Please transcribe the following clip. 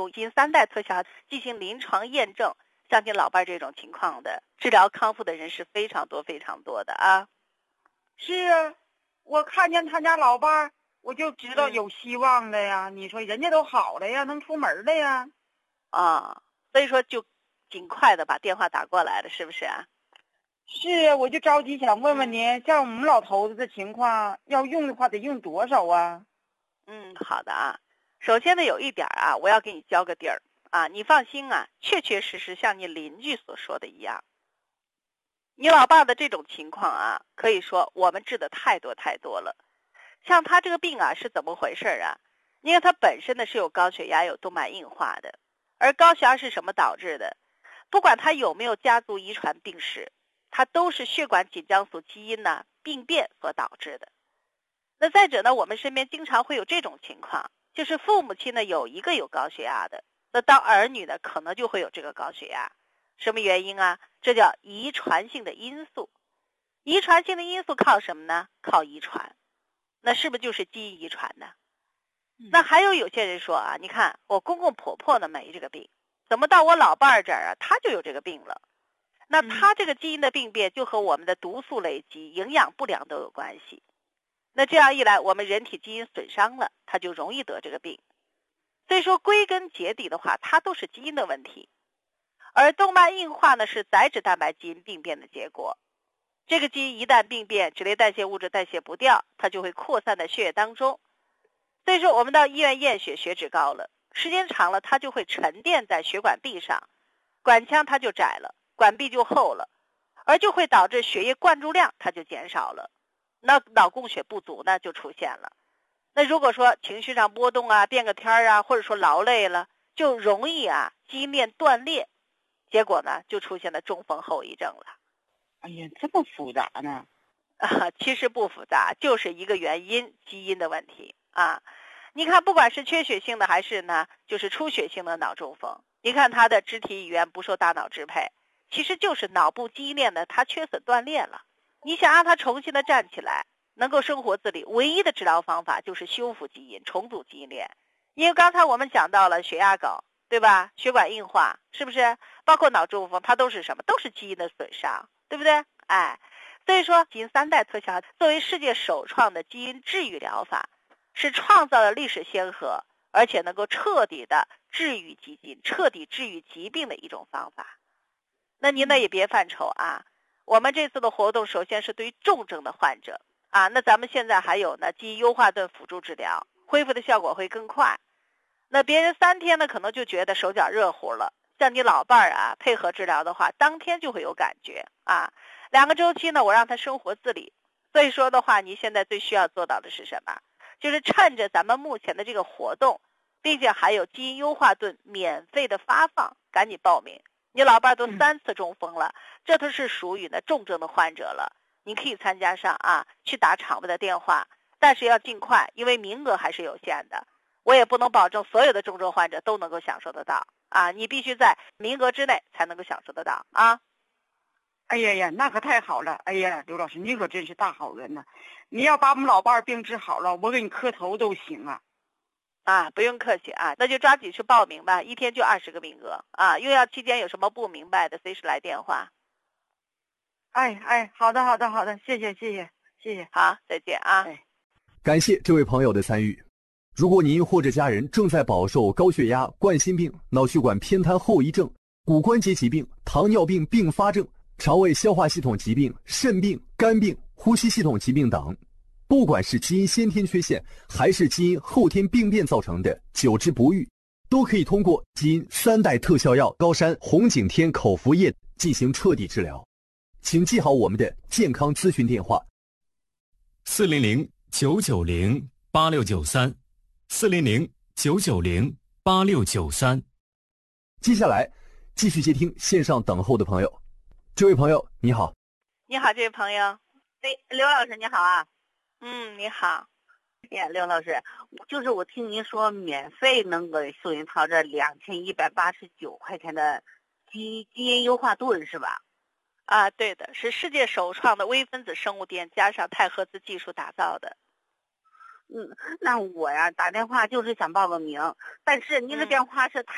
用基因3代特效进行临床验证，像您老伴这种情况的治疗康复的人是非常多的啊。 是啊，我看见他家老伴儿，我就知道有希望了呀。你说人家都好了呀，能出门了呀。 啊，所以说就尽快的把电话打过来了，是不是啊？ 是啊，我就着急想问问您，像我们老头子的情况，要用的话得用多少啊？ 好的啊。首先呢，有一点啊，我要给你交个底儿啊，你放心啊，确确实实像你邻居所说的一样，你老爸的这种情况啊，可以说我们治的太多了。像他这个病啊，是怎么回事啊？因为他本身呢是有高血压、有动脉硬化的，而高血压是什么导致的？不管他有没有家族遗传病史，它都是血管紧张素基因呢病变所导致的。那再者呢，我们身边经常会有这种情况，就是父母亲呢有一个有高血压的，那到儿女呢可能就会有这个高血压。什么原因啊？这叫遗传性的因素。遗传性的因素靠什么呢？靠遗传。那是不是就是基因遗传呢？那还有些人说啊，你看我公公婆婆呢没这个病，怎么到我老伴儿这儿啊，他就有这个病了？那他这个基因的病变就和我们的毒素累积、营养不良都有关系。那这样一来，我们人体基因损伤了，他就容易得这个病。所以说归根结底的话，它都是基因的问题。而动脉硬化呢，是载脂蛋白基因病变的结果。这个基因一旦病变，脂类代谢物质代谢不掉，它就会扩散在血液当中。所以说我们到医院验血，血脂高了，时间长了它就会沉淀在血管壁上，管腔它就窄了，管壁就厚了，而就会导致血液灌注量它就减少了，那脑供血不足呢就出现了。那如果说情绪上波动啊，变个天啊，或者说劳累了，就容易啊基因链断裂，结果呢就出现了中风后遗症了。 哎呀，这么复杂呢？ 其实不复杂，就是一个原因，基因的问题啊。你看，不管是缺血性的还是呢，就是出血性的脑中风，你看他的肢体语言不受大脑支配，其实就是脑部基因链呢它缺损断裂了。你想让他重新的站起来，能够生活自理，唯一的治疗方法就是修复基因，重组基因链。因为刚才我们讲到了血压高，对吧？血管硬化，是不是？包括脑中风，它都是什么？都是基因的损伤，对不对？所以说基因3代特效作为世界首创的基因治愈疗法，是创造了历史先河，而且能够彻底的治愈基因、彻底治愈疾病的一种方法。那您呢也别犯愁啊，我们这次的活动首先是对于重症的患者啊，那咱们现在还有呢基因优化盾辅助治疗，恢复的效果会更快。那别人3天呢可能就觉得手脚热乎了，像你老伴儿啊配合治疗的话，当天就会有感觉啊。2个周期呢，我让他生活自理。所以说的话，你现在最需要做到的是什么？就是趁着咱们目前的这个活动，并且还有基因优化盾免费的发放，赶紧报名。你老伴都3次中风了，这都是属于呢重症的患者了，你可以参加上啊，去打场外的电话，但是要尽快，因为名额还是有限的。我也不能保证所有的重症患者都能够享受得到啊，你必须在名额之内才能够享受得到啊。 哎呀呀，那可太好了！哎呀，刘老师，你可真是大好人呐！你要把我们老伴儿病治好了，我给你磕头都行啊！ 不用客气啊，那就抓紧去报名吧，1天就20个名额啊。用药期间有什么不明白的，随时来电话。 好的，谢谢， 好，再见啊。 感谢这位朋友的参与。如果您或者家人正在饱受高血压、冠心病、脑血管偏瘫后遗症、骨关节疾病、糖尿病并发症、肠胃消化系统疾病、肾病、肝病、呼吸系统疾病等，不管是基因先天缺陷还是基因后天病变造成的久治不愈，都可以通过基因3代特效药高山红景天口服液进行彻底治疗。请记好我们的健康咨询电话 400-990-8693，400-990-8693。 接下来继续接听线上等候的朋友。这位朋友你好。 你好，这位朋友。 刘老师你好啊。 你好。 刘老师，就是我听您说免费能给收银套这2189块钱的基因优化盾是吧？ 对的，是世界首创的微分子生物电加上钛合资技术打造的。 那我呀打电话就是想报个名，但是您的电话是